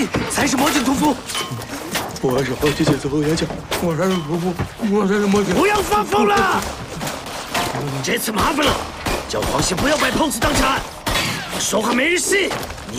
才是魔镜屠夫。 我是后期解奏演讲，我才是屠夫，我才是魔镜。 不要发疯了！这次麻烦了，叫黄歇不要摆 pose 当场，说话没人信。